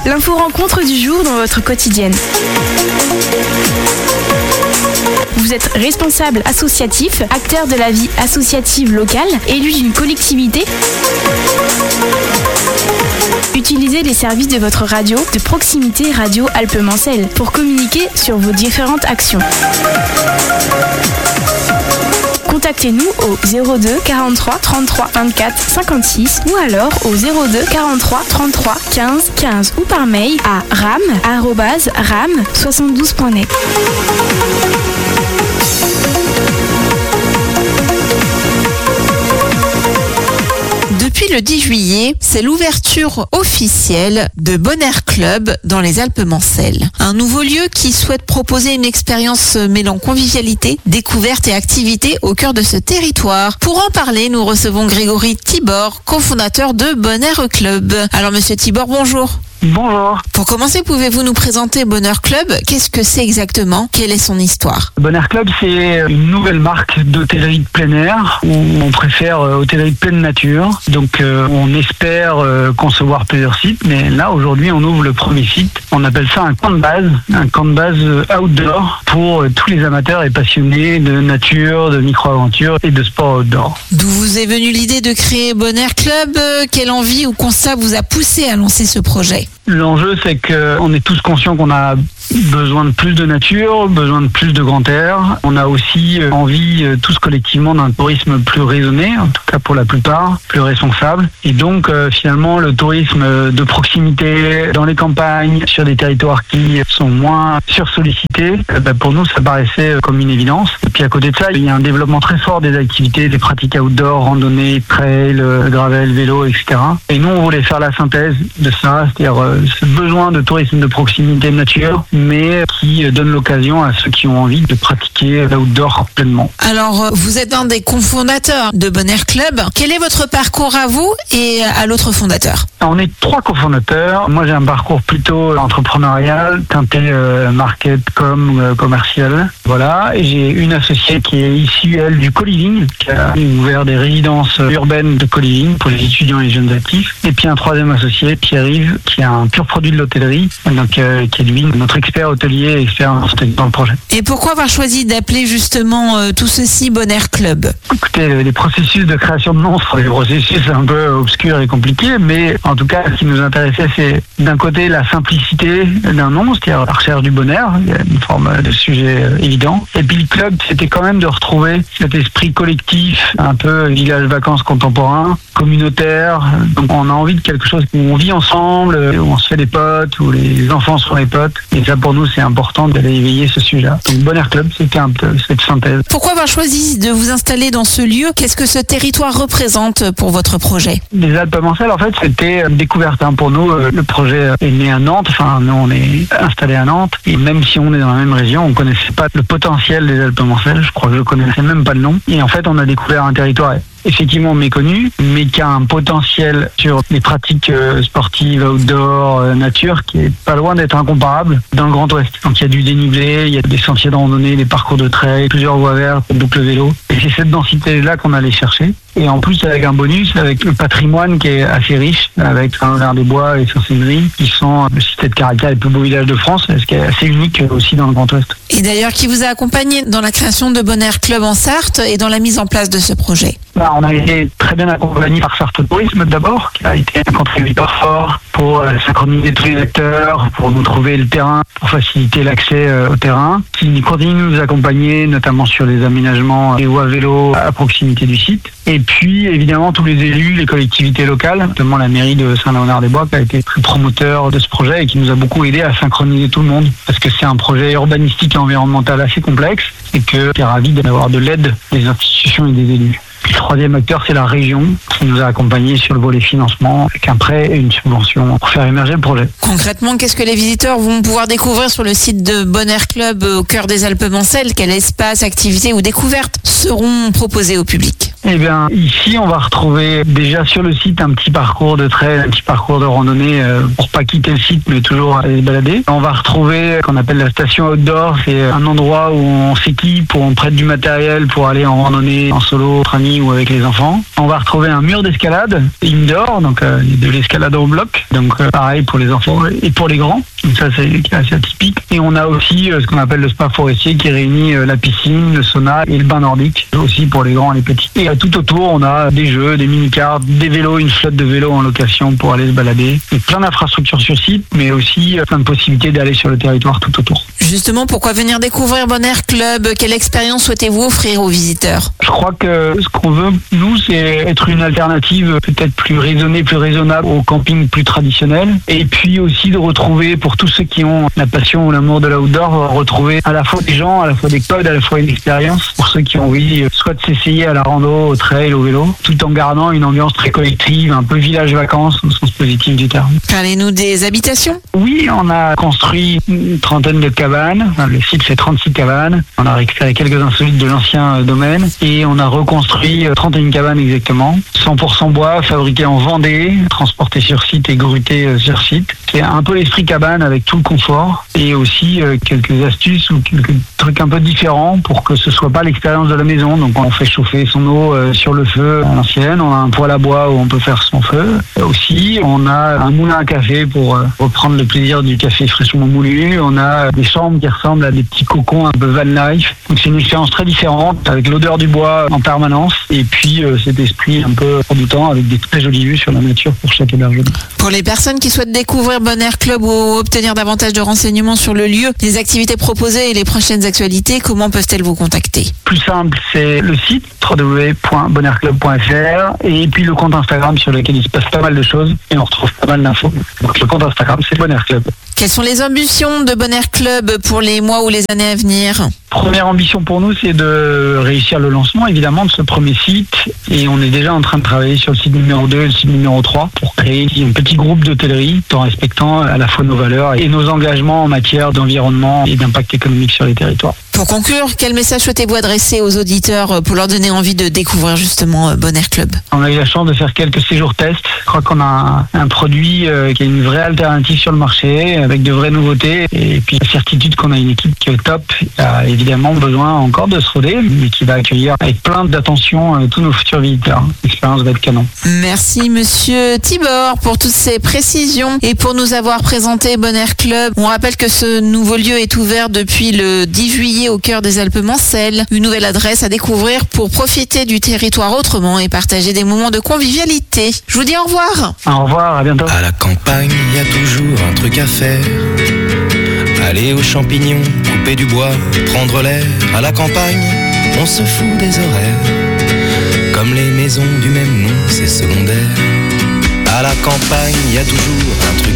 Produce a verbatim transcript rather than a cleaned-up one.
L'info rencontre du jour dans votre quotidienne. Vous êtes responsable associatif, acteur de la vie associative locale, élu d'une collectivité. Utilisez les services de votre radio de proximité Radio Alpes-Mancelles pour communiquer sur vos différentes actions. Contactez-nous au zéro deux quarante-trois trente-trois vingt-quatre cinquante-six ou alors au zéro deux quarante-trois trente-trois quinze quinze ou par mail à ram arobase ram soixante-douze point net. Depuis le dix juillet, c'est l'ouverture officielle de Bonaire Club dans les Alpes-Mancelles. Un nouveau lieu qui souhaite proposer une expérience mêlant convivialité, découverte et activité au cœur de ce territoire. Pour en parler, nous recevons Grégory Thibord, cofondateur de Bonaire Club. Alors monsieur Thibord, bonjour. Bonjour. Pour commencer, pouvez-vous nous présenter Bonaire Club? Qu'est-ce que c'est exactement? Quelle est son histoire? Bonaire Club, c'est une nouvelle marque d'hôtellerie de plein air où on préfère hôtellerie de pleine nature. Donc euh, on espère euh, concevoir plusieurs sites, mais là aujourd'hui on ouvre le premier site. On appelle ça un camp de base, un camp de base outdoor pour euh, tous les amateurs et passionnés de nature, de micro-aventure et de sport outdoor. D'où vous est venue l'idée de créer Bonaire Club? Quelle envie ou constat vous a poussé à lancer ce projet? L'enjeu, c'est qu'on est tous conscients qu'on a besoin de plus de nature, besoin de plus de grand air. On a aussi envie, tous collectivement, d'un tourisme plus raisonné, en tout cas pour la plupart, plus responsable. Et donc, euh, finalement, le tourisme de proximité, dans les campagnes, sur des territoires qui sont moins sursollicités, euh, bah, pour nous, ça paraissait comme une évidence. Et puis à côté de ça, il y a un développement très fort des activités, des pratiques outdoor, randonnée, trail, gravel, vélo, et cetera. Et nous, on voulait faire la synthèse de ça, c'est-à-dire euh, ce besoin de tourisme de proximité de nature, mais qui donne l'occasion à ceux qui ont envie de pratiquer l'outdoor pleinement. Alors, vous êtes un des cofondateurs de Bonaire Club. Quel est votre parcours à vous et à l'autre fondateur? On est trois cofondateurs. Moi, j'ai un parcours plutôt entrepreneurial, teinté euh, market, com, euh, commercial. Voilà. Et j'ai une associée qui est issue, elle, du co-living, qui a ouvert des résidences urbaines de co-living pour les étudiants et les jeunes actifs. Et puis un troisième associé, Pierre-Yves, qui a un pur produit de l'hôtellerie, donc euh, qui est lui notre expert hôtelier et expert dans le projet. Et pourquoi avoir choisi d'appeler justement euh, tout ceci Bonaire Club? Écoutez, les processus de création de noms sont des processus un peu obscurs et compliqués, mais en tout cas, ce qui nous intéressait, c'est d'un côté la simplicité d'un nom, c'est-à-dire la recherche du bonheur, il y a une forme de sujet euh, évident. Et puis le club, c'était quand même de retrouver cet esprit collectif, un peu village vacances contemporain, communautaire. Donc on a envie de quelque chose où on vit ensemble, où on se fait des potes, où les enfants sont les potes. Et ça, pour nous, c'est important d'aller éveiller ce sujet-là. Donc Bonaire Club, c'était un peu cette synthèse. Pourquoi avoir choisi de vous installer dans ce lieu? Qu'est-ce que ce territoire représente pour votre projet? Les Alpes-Mancelles, en fait, c'était une découverte hein, pour nous. Le projet est né à Nantes. Enfin, nous, on est installé à Nantes. Et même si on est dans la même région, on connaissait pas le potentiel des Alpes-Mancelles. Je crois que je connaissais même pas le nom. Et en fait, on a découvert un territoire effectivement méconnu, mais qui a un potentiel sur les pratiques euh, sportives, outdoor, euh, nature, qui est pas loin d'être incomparable dans le Grand Ouest. Donc il y a du dénivelé, il y a des sentiers de randonnée, des parcours de trail, plusieurs voies vertes, boucles vélo. Et c'est cette densité-là qu'on allait chercher. Et en plus, avec un bonus, avec le patrimoine qui est assez riche, avec Saint-Lazare-des-Bois et Saint-Séverin, qui sont le Cité de Caracal, les plus beaux villages de France, ce qui est assez unique aussi dans le Grand Ouest. Et d'ailleurs, qui vous a accompagné dans la création de Bonaire Club en Sarthe et dans la mise en place de ce projet? Bah, on a été très bien accompagné par Sarthe Tourisme d'abord, qui a été un contributeur fort pour euh, synchroniser tous les acteurs, pour nous trouver le terrain, pour faciliter l'accès euh, au terrain, qui continue de nous accompagner, notamment sur les aménagements des voies vélo à proximité du site. Et puis, évidemment, tous les élus, les collectivités locales, notamment la mairie de Saint-Léonard-des-Bois, qui a été très promoteur de ce projet et qui nous a beaucoup aidé à synchroniser tout le monde, parce que c'est un projet urbanistique et environnemental assez complexe, et que est ravi d'avoir de l'aide des institutions et des élus. Le troisième acteur, c'est la région qui nous a accompagnés sur le volet financement avec un prêt et une subvention pour faire émerger le projet. Concrètement, qu'est-ce que les visiteurs vont pouvoir découvrir sur le site de Bonaire Club au cœur des Alpes-Mancelles? Quel espace, activités ou découvertes seront proposés au public? Eh bien, ici, on va retrouver déjà sur le site un petit parcours de trail, un petit parcours de randonnée euh, pour pas quitter le site, mais toujours aller se balader. On va retrouver ce qu'on appelle la station outdoor. C'est un endroit où on s'équipe, où on prête du matériel pour aller en randonnée, en solo, entre amis ou avec les enfants. On va retrouver un mur d'escalade indoor, donc euh, de l'escalade au bloc. Donc euh, pareil pour les enfants et pour les grands. Donc ça, c'est assez atypique. Et on a aussi euh, ce qu'on appelle le spa forestier qui réunit euh, la piscine, le sauna et le bain nordique, aussi pour les grands et les petits. Et euh, tout autour, on a des jeux, des mini-cars, des vélos, une flotte de vélos en location pour aller se balader. Et plein d'infrastructures sur site, mais aussi euh, plein de possibilités d'aller sur le territoire tout autour. Justement, pourquoi venir découvrir Bon Air Club? Quelle expérience souhaitez-vous offrir aux visiteurs? Je crois que ce qu'on veut, nous, c'est être une alternative peut-être plus raisonnée, plus raisonnable au camping plus traditionnel. Et puis aussi de retrouver, pour tous ceux qui ont la passion ou l'amour de l'outdoor, retrouver à la fois des gens, à la fois des codes, à la fois une expérience. Pour ceux qui ont envie, soit de s'essayer à la rando, au trail, au vélo, tout en gardant une ambiance très collective, un peu village vacances au sens positif du terme. Parlez-nous des habitations. Oui, on a construit une trentaine de cabanes. Le site fait trente-six cabanes. On a récupéré quelques insolites de l'ancien domaine et on a reconstruit trente et une cabanes exactement. cent pour cent bois, fabriqué en Vendée, transporté sur site et gruté sur site. C'est un peu l'esprit cabane avec tout le confort et aussi quelques astuces ou quelques trucs un peu différents pour que ce soit pas l'expérience de la maison. Donc on fait chauffer son eau sur le feu à l'ancienne. On a un poêle à bois où on peut faire son feu. Aussi, on a un moulin à café pour reprendre le plaisir du café fraîchement moulu. On a des chambres qui ressemblent à des petits cocons un peu van life. Donc c'est une expérience très différente avec l'odeur du bois en permanence et puis euh, cet esprit un peu redoutant avec des très jolies vues sur la nature pour chaque hébergement. Pour les personnes qui souhaitent découvrir Bon Air Club ou obtenir davantage de renseignements sur le lieu, les activités proposées et les prochaines actualités, comment peuvent-elles vous contacter? Plus simple, c'est le site w w w point bon air club point f r et puis le compte Instagram sur lequel il se passe pas mal de choses et on retrouve pas mal d'infos. Donc le compte Instagram, c'est Bon Air Club. Quelles sont les ambitions de Bon Air Club pour les mois ou les années à venir? Première ambition pour nous, c'est de réussir le lancement, évidemment, de ce premier site. Et on est déjà en train de travailler sur le site numéro deux et le site numéro trois pour créer un petit groupe d'hôtellerie, tout en respectant à la fois nos valeurs et nos engagements en matière d'environnement et d'impact économique sur les territoires. Pour conclure, quel message souhaitez-vous adresser aux auditeurs pour leur donner envie de découvrir justement Bon Air Club? On a eu la chance de faire quelques séjours tests. Je crois qu'on a un, un produit euh, qui a une vraie alternative sur le marché, avec de vraies nouveautés. Et puis la certitude qu'on a une équipe qui est au top. Il y a évidemment besoin encore de se roder, mais qui va accueillir avec plein d'attention euh, tous nos futurs visiteurs. L'expérience va être canon. Merci Monsieur Thibord pour toutes ces précisions et pour nous avoir présenté Bon Air Club. On rappelle que ce nouveau lieu est ouvert depuis le dix juillet au cœur des Alpes-Mancelles. Une nouvelle adresse à découvrir pour profiter du territoire autrement et partager des moments de convivialité. Je vous dis au revoir. Au revoir, à bientôt. À la campagne, il y a toujours un truc à faire. Aller aux champignons, couper du bois, prendre l'air. À la campagne, on se fout des horaires. Comme les maisons du même nom, c'est secondaire. À la campagne, il y a toujours un truc